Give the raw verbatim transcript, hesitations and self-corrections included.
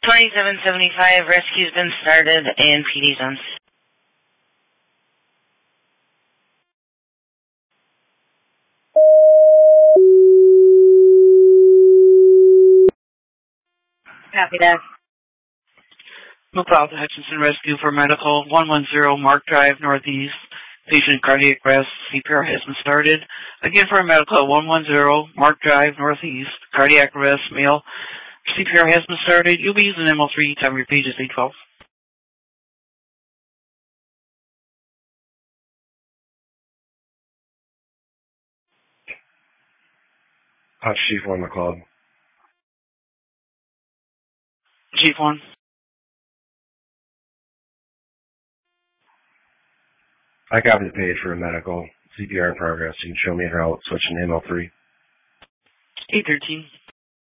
twenty-seven seventy-five, rescue's been started and P D's on. Copy that. McLeod Hutchinson Rescue for Medical, one one zero Mark Drive, Northeast. Patient cardiac arrest, C P R has been started. Again for medical, one one zero Mark Drive, Northeast. Cardiac arrest, male. C P R has been started. You'll be using M L three, time of your page is eight twelve. Hutch Chief one, McLeod. Chief one. I copied the page for a medical. C P R in progress. You can show me how it's switching to M L three. eight thirteen.